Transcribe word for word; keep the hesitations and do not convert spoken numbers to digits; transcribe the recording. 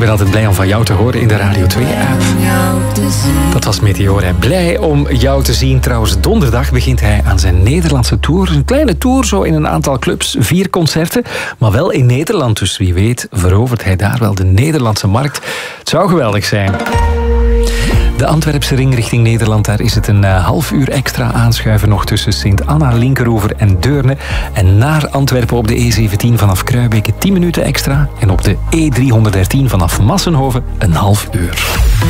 ben altijd blij om van jou te horen in de Radio twee-app. Dat was Meteor. Hè. Blij om jou te zien. Trouwens, donderdag begint hij aan zijn Nederlandse tour. Een kleine tour, zo in een aantal clubs. Vier concerten, maar wel in Nederland. Dus wie weet verovert hij daar wel de Nederlandse markt. Het zou geweldig zijn. De Antwerpse ring richting Nederland, daar is het een uh, half uur extra aanschuiven nog tussen Sint-Anna, Linkeroever en Deurne. En naar Antwerpen op de E zeventien vanaf Kruibeke tien minuten extra. En op de E driehonderddertien vanaf Massenhoven een half uur.